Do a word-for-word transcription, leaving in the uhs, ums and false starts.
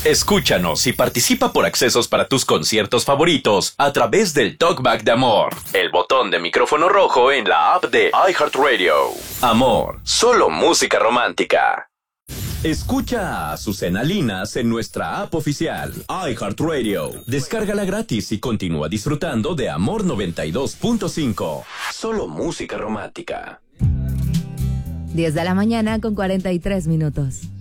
Escúchanos y participa por accesos para tus conciertos favoritos a través del Talkback de Amor, el botón de micrófono rojo en la app de iHeartRadio. Amor, solo música romántica. Escucha a Azucena Linas en nuestra app oficial, iHeartRadio. Descárgala gratis y continúa disfrutando de Amor noventa y dos punto cinco. Solo música romántica. diez de la mañana con cuarenta y tres minutos.